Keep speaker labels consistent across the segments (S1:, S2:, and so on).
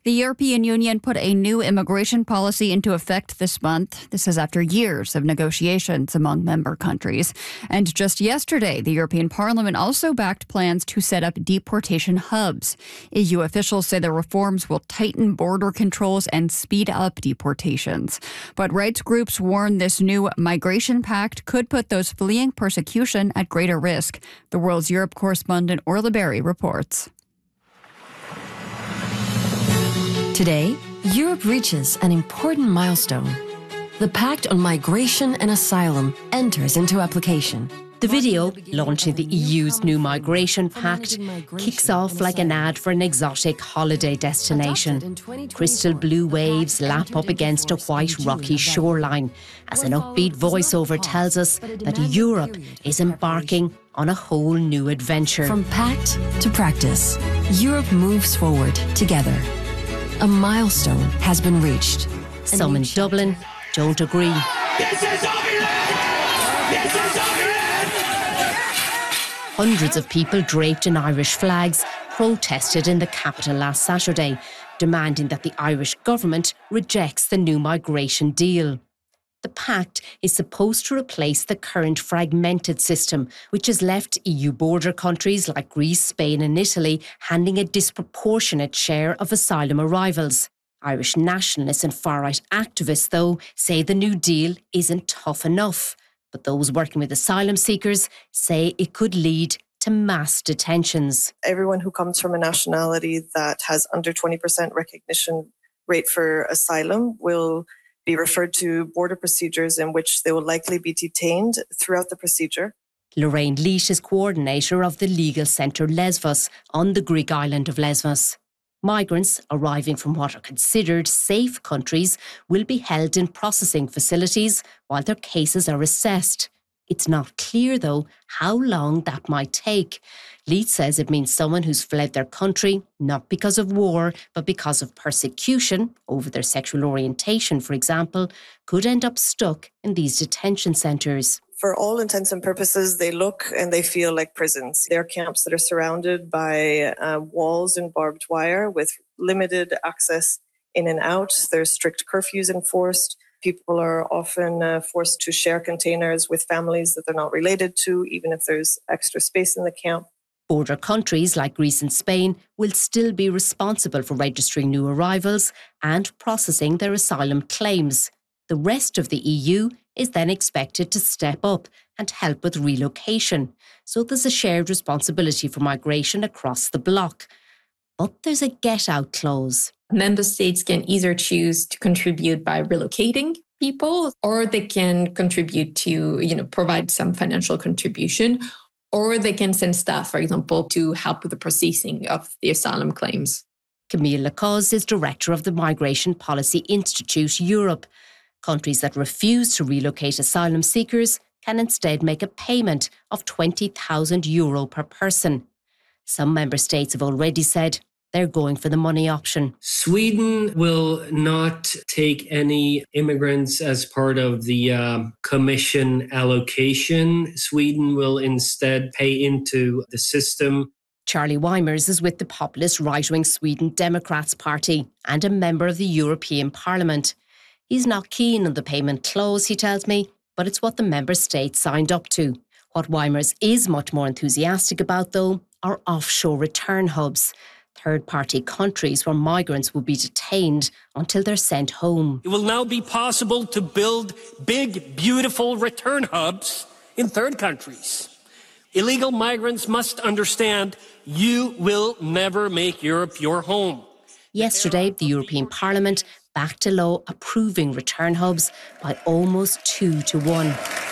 S1: The European Union put a new immigration policy into effect this month. This is after years of negotiations among member countries. And just yesterday, the European Parliament also backed plans to set up deportation hubs. EU officials say the reforms will tighten border controls and speed up deportations. But rights groups warn this new migration pact could put those fleeing persecution at greater risk. The World's Europe correspondent Orla Berry reports.
S2: Today, Europe reaches an important milestone. The Pact on Migration and Asylum enters into application.
S3: The video, launching the EU's new migration pact, kicks off like an ad for an exotic holiday destination. Crystal blue waves lap up against a white rocky shoreline as an upbeat voiceover tells us that Europe is embarking on a whole new adventure.
S2: From pact to practice, Europe moves forward together. A milestone has been reached.
S3: Some in Dublin don't agree.
S4: This is Ireland! This is Ireland!
S3: Hundreds of people draped in Irish flags protested in the capital last Saturday, demanding that the Irish government rejects the new migration deal. The pact is supposed to replace the current fragmented system, which has left EU border countries like Greece, Spain and Italy handing a disproportionate share of asylum arrivals. Irish nationalists and far-right activists, though, say the new deal isn't tough enough. But those working with asylum seekers say it could lead to mass detentions.
S5: Everyone who comes from a nationality that has under 20% recognition rate for asylum will be referred to border procedures in which they will likely be detained throughout the procedure.
S3: Lorraine Leat is coordinator of the legal centre Lesvos on the Greek island of Lesvos. Migrants arriving from what are considered safe countries will be held in processing facilities while their cases are assessed. It's not clear, though, how long that might take. Leat says it means someone who's fled their country, not because of war, but because of persecution over their sexual orientation, for example, could end up stuck in these detention centres.
S5: For all intents and purposes, they look and they feel like prisons. They're camps that are surrounded by walls and barbed wire with limited access in and out. There's strict curfews enforced. People are often forced to share containers with families that they're not related to, even if there's extra space in the camp.
S3: Border countries like Greece and Spain will still be responsible for registering new arrivals and processing their asylum claims. The rest of the EU is then expected to step up and help with relocation. So there's a shared responsibility for migration across the bloc. But there's a get-out clause.
S6: Member states can either choose to contribute by relocating people, or they can contribute to, provide some financial contribution, or they can send staff, for example, to help with the processing of the asylum claims.
S3: Camille Lacoste is director of the Migration Policy Institute Europe. Countries that refuse to relocate asylum seekers can instead make a payment of €20,000 per person. Some member states have already said they're going for the money option.
S7: Sweden will not take any immigrants as part of the Commission allocation. Sweden will instead pay into the system.
S3: Charlie Weimers is with the populist right-wing Sweden Democrats Party and a member of the European Parliament. He's not keen on the payment clause, he tells me, but it's what the member states signed up to. What Weimers is much more enthusiastic about, though, are offshore return hubs. Third-party countries where migrants will be detained until they're sent home.
S4: It will now be possible to build big, beautiful return hubs in third countries. Illegal migrants must understand you will never make Europe your home.
S3: Yesterday, the European Parliament backed a law approving return hubs by almost 2-1.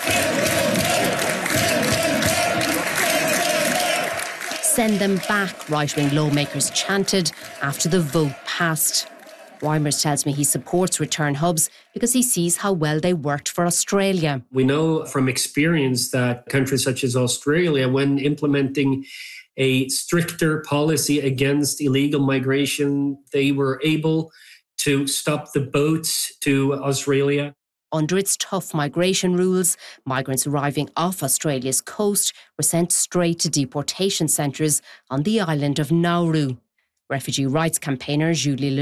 S3: Send them back, right-wing lawmakers chanted after the vote passed. Weimers tells me he supports return hubs because he sees how well they worked for Australia.
S7: We know from experience that countries such as Australia, when implementing a stricter policy against illegal migration, they were able to stop the boats to Australia.
S3: Under its tough migration rules, migrants arriving off Australia's coast were sent straight to deportation centres on the island of Nauru. Refugee rights campaigner Julie